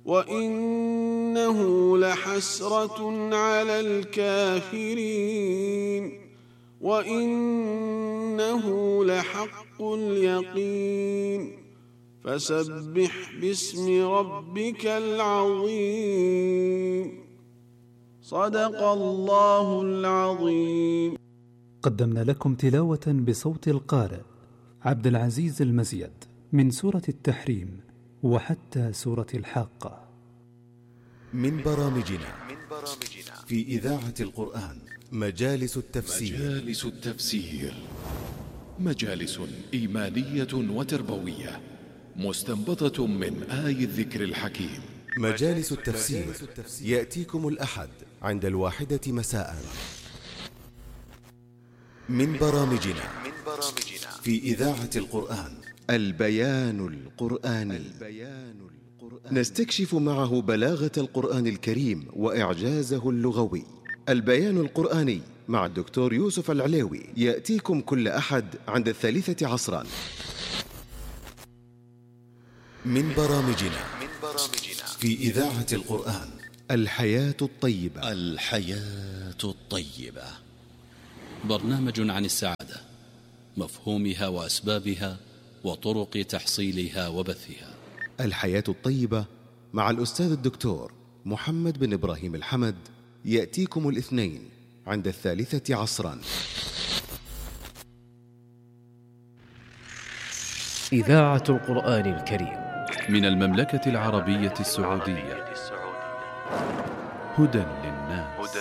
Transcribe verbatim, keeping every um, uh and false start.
وإنه لحسرة على الكافرين وإنه لحق اليقين فسبح باسم ربك العظيم. صدق الله العظيم. قدمنا لكم تلاوة بصوت القارئ عبد العزيز المزيد من سورة التحريم وحتى سورة الحاقة. من برامجنا في إذاعة القرآن مجالس التفسير. مجالس التفسير مجالس إيمانية وتربوية مستنبطة من آي الذكر الحكيم. مجالس التفسير يأتيكم الأحد عند الواحدة مساء. من برامجنا في إذاعة القرآن البيان القرآني. نستكشف معه بلاغة القرآن الكريم وإعجازه اللغوي. البيان القرآني مع الدكتور يوسف العليوي يأتيكم كل أحد عند الثالثة عصرا. من برامجنا في إذاعة القرآن الحياة الطيبة. الحياة الطيبة برنامج عن السعادة، مفهومها وأسبابها وطرق تحصيلها وبثها. الحياة الطيبة مع الأستاذ الدكتور محمد بن إبراهيم الحمد يأتيكم الاثنين عند الثالثة عصرا. إذاعة القرآن الكريم من المملكة العربية السعودية. هدى للناس.